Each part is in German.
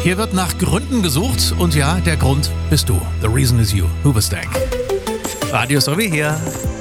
Hier wird nach Gründen gesucht und ja, der Grund bist du. The reason is you. Hoobastank. Radio Sowie hier.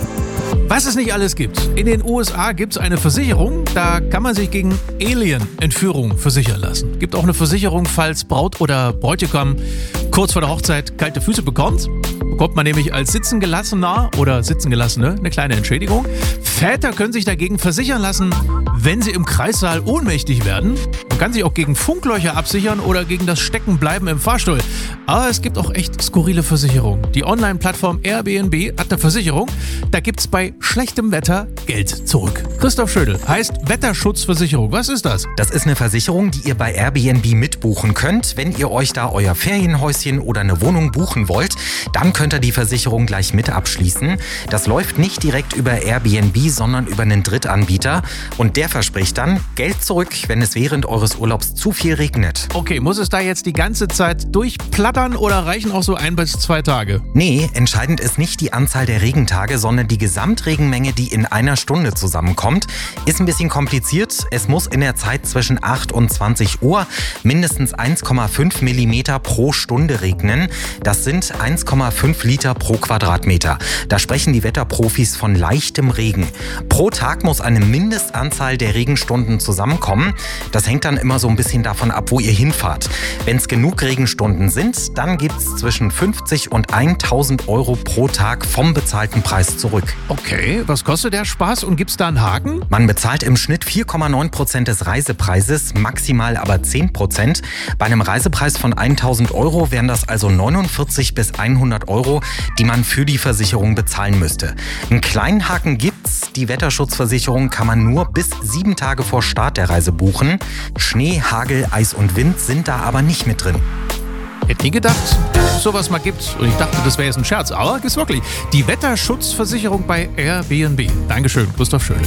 Was es nicht alles gibt. In den USA gibt es eine Versicherung, da kann man sich gegen Alien-Entführung versichern lassen. Gibt auch eine Versicherung, falls Braut oder Bräutigam kurz vor der Hochzeit kalte Füße bekommt. Bekommt man nämlich als Sitzengelassener oder Sitzengelassene eine kleine Entschädigung. Väter können sich dagegen versichern lassen, wenn sie im Kreissaal ohnmächtig werden. Man kann sich auch gegen Funklöcher absichern oder gegen das Steckenbleiben im Fahrstuhl. Aber es gibt auch echt skurrile Versicherungen. Die Online-Plattform Airbnb hat eine Versicherung. Da gibt's bei schlechtem Wetter Geld zurück. Christoph Schödel, heißt Wetterschutzversicherung. Was ist das? Das ist eine Versicherung, die ihr bei Airbnb mitbuchen könnt. Wenn ihr euch da euer Ferienhäuschen oder eine Wohnung buchen wollt, dann könnt ihr die Versicherung gleich mit abschließen. Das läuft nicht direkt über Airbnb, sondern über einen Drittanbieter. Und der verspricht dann Geld zurück, wenn es während eures Urlaubs zu viel regnet. Okay, muss es da jetzt die ganze Zeit durchplattern oder reichen auch so 1 bis 2 Tage? Nee, entscheidend ist nicht die Anzahl der Regentage, sondern die Gesamtregenmenge, die in einer Stunde zusammenkommt. Ist ein bisschen kompliziert. Es muss in der Zeit zwischen 8 und 20 Uhr mindestens 1,5 Millimeter pro Stunde regnen. Das sind 1,5 Liter pro Quadratmeter. Da sprechen die Wetterprofis von leichtem Regen. Pro Tag muss eine Mindestanzahl der Regenstunden zusammenkommen. Das hängt dann immer so ein bisschen davon ab, wo ihr hinfahrt. Wenn es genug Regenstunden sind, dann gibt es zwischen 50 und 1.000 Euro pro Tag vom bezahlten Preis zurück. Okay, was kostet der Spaß und gibt's da einen Haken? Man bezahlt im Schnitt 4,9% des Reisepreises, maximal aber 10%. Bei einem Reisepreis von 1.000 Euro wären das also 49 bis 100 Euro, die man für die Versicherung bezahlen müsste. Einen kleinen Haken gibt's. Die Wetterschutzversicherung kann man nur bis 7 Tage vor Start der Reise buchen. Schnee, Hagel, Eis und Wind sind da aber nicht mit drin. Hätte nie gedacht, dass es sowas mal gibt. Und ich dachte, das wäre jetzt ein Scherz. Aber gibt's wirklich. Die Wetterschutzversicherung bei Airbnb. Dankeschön, Christoph Schödel.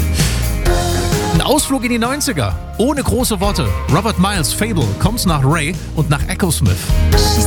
Ein Ausflug in die 90er. Ohne große Worte. Robert Miles' Fable, Kommt's nach Ray und nach Echo Smith.